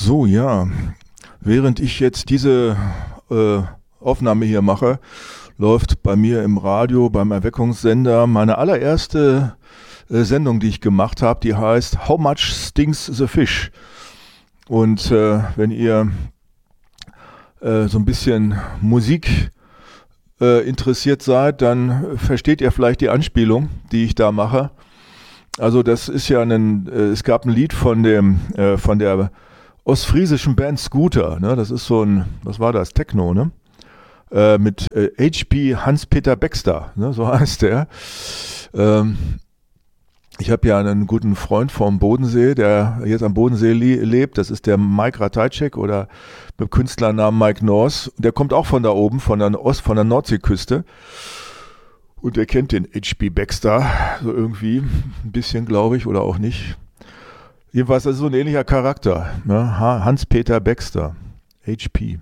So, ja, während ich jetzt diese Aufnahme hier mache, läuft bei mir im Radio, beim Erweckungssender, meine allererste Sendung, die ich gemacht habe, die heißt How Much Stinks the Fish? Und wenn ihr so ein bisschen Musik interessiert seid, dann versteht ihr vielleicht die Anspielung, die ich da mache. Also das ist ja es gab ein Lied von der ostfriesischen Band Scooter, ne? Das ist so ein, was war das, Techno, ne? Mit HP Hans-Peter Baxter, ne? So heißt der. Ich habe ja einen guten Freund vom Bodensee, der jetzt am Bodensee lebt. Das ist der Mike Ratajczyk oder mit Künstlernamen Mike North. Der kommt auch von da oben, von der Nordseeküste. Und der kennt den HP Baxter so irgendwie, ein bisschen, glaube ich, oder auch nicht. Jedenfalls, das ist so ein ähnlicher Charakter, ne? Hans-Peter Baxter, HP,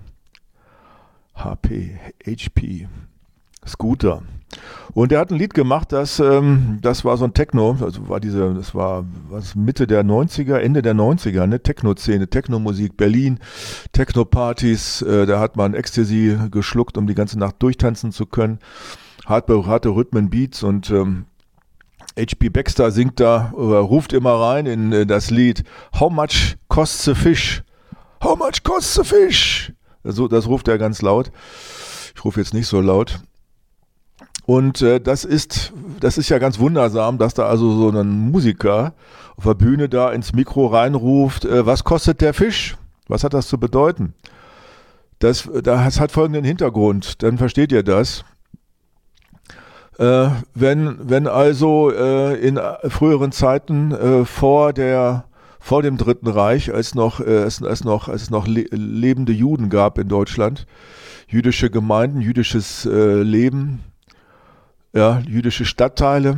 Scooter. Und der hat ein Lied gemacht, das war so ein Techno, also das war Mitte der 90er, Ende der 90er, ne? Techno-Szene, Techno-Musik, Berlin, Techno-Partys, da hat man Ecstasy geschluckt, um die ganze Nacht durchtanzen zu können. Harte Rhythmen, Beats und HP Baxter singt da, ruft immer rein in das Lied How much costs the fish? How much costs the fish? Also, das ruft er ganz laut. Ich rufe jetzt nicht so laut. Und das ist ja ganz wundersam, dass da also so ein Musiker auf der Bühne da ins Mikro reinruft, was kostet der Fisch? Was hat das zu bedeuten? Das hat folgenden Hintergrund, dann versteht ihr das. Wenn also in früheren Zeiten vor dem Dritten Reich, als es noch lebende Juden gab in Deutschland, jüdische Gemeinden, jüdisches Leben, ja, jüdische Stadtteile.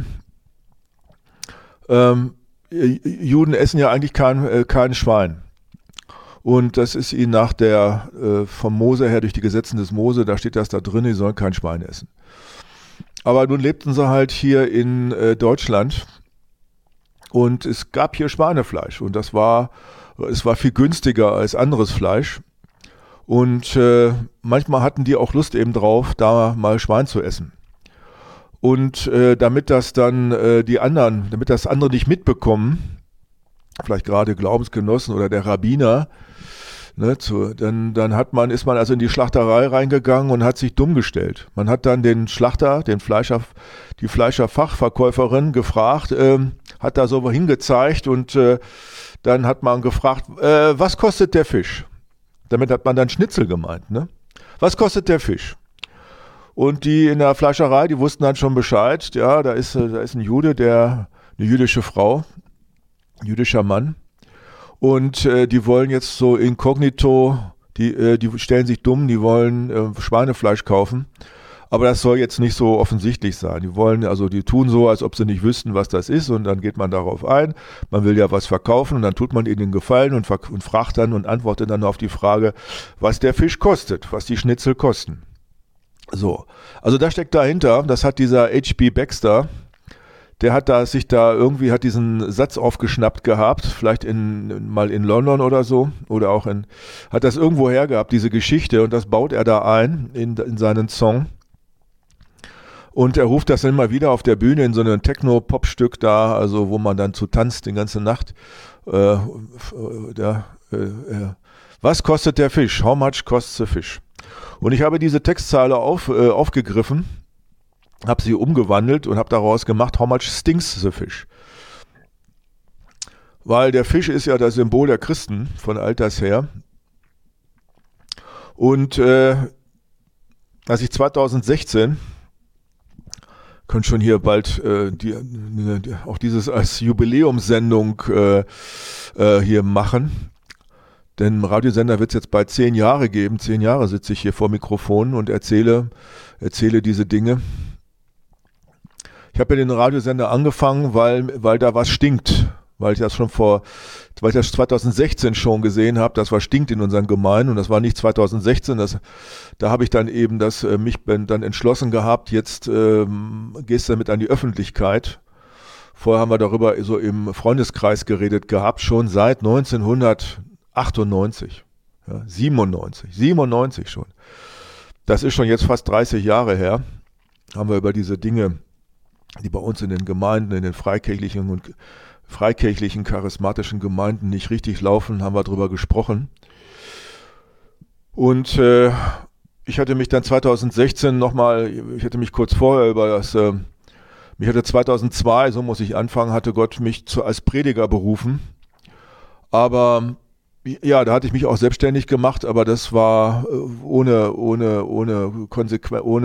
Juden essen ja eigentlich kein Schwein. Und das ist ihnen vom Mose her, durch die Gesetzen des Mose, da steht das da drin, sie sollen kein Schwein essen. Aber nun lebten sie halt hier in Deutschland und es gab hier Schweinefleisch und es war viel günstiger als anderes Fleisch und manchmal hatten die auch Lust eben drauf, da mal Schwein zu essen. Und damit das andere nicht mitbekommen, vielleicht gerade Glaubensgenossen oder der Rabbiner, ne, dann ist man also in die Schlachterei reingegangen und hat sich dumm gestellt. Man hat dann den Schlachter, die Fleischerfachverkäuferin gefragt, hat da so hingezeigt und dann hat man gefragt, was kostet der Fisch? Damit hat man dann Schnitzel gemeint, ne? Was kostet der Fisch? Und die in der Fleischerei, die wussten dann schon Bescheid, ja, da ist ein Jude, eine jüdische Frau, ein jüdischer Mann. Und die wollen jetzt so inkognito, die stellen sich dumm, die wollen Schweinefleisch kaufen. Aber das soll jetzt nicht so offensichtlich sein. Die tun so, als ob sie nicht wüssten, was das ist. Und dann geht man darauf ein. Man will ja was verkaufen und dann tut man ihnen den Gefallen und fragt dann und antwortet dann auf die Frage, was der Fisch kostet, was die Schnitzel kosten. So, also das steckt dahinter. Das hat dieser HP Baxter. Der hat hat diesen Satz aufgeschnappt gehabt, vielleicht mal in London oder so, oder auch hat das irgendwo her gehabt, diese Geschichte, und das baut er da ein in seinen Song. Und er ruft das dann immer wieder auf der Bühne in so einem Techno-Pop-Stück da, also wo man dann zu tanzt die ganze Nacht. Was kostet der Fisch? How much costs the fish? Und ich habe diese Textzeile aufgegriffen, habe sie umgewandelt und habe daraus gemacht, how much stinks the fish? Weil der Fisch ist ja das Symbol der Christen von alters her. Und als ich 2016, könnt schon hier bald auch dieses als Jubiläumssendung hier machen, denn im Radiosender wird es jetzt bald 10 Jahre geben. 10 Jahre sitze ich hier vor Mikrofonen und erzähle diese Dinge. Ich habe ja den Radiosender angefangen, weil da was stinkt. Weil ich das 2016 schon gesehen habe, dass was stinkt in unseren Gemeinden. Und das war nicht 2016. Da habe ich dann eben mich dann entschlossen gehabt, jetzt gehst du damit an die Öffentlichkeit. Vorher haben wir darüber so im Freundeskreis geredet gehabt, schon seit 1998 98, ja, 97 schon. Das ist schon jetzt fast 30 Jahre her, haben wir über diese Dinge, die bei uns in den Gemeinden, in den freikirchlichen charismatischen Gemeinden nicht richtig laufen, haben wir darüber gesprochen. Und ich hatte mich dann 2016 ich hatte mich kurz vorher mich hatte 2002, so muss ich anfangen, hatte Gott mich als Prediger berufen. Aber ja, da hatte ich mich auch selbstständig gemacht, aber das war ohne